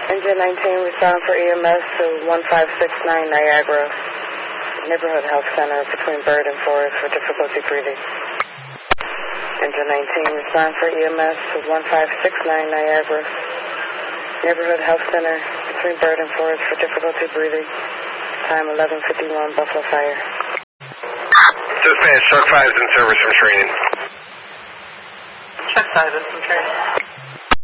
Engine 19, respond for EMS to 1569 Niagara, Neighborhood Health Center between Bird and Forest for difficulty breathing. Engine 19, respond for EMS to 1569 Niagara, Neighborhood Health Center between Bird and Forest for difficulty breathing. Time 11:51, Buffalo Fire. Dispatch, Truck 5 is in service from training. Truck 5 is from training.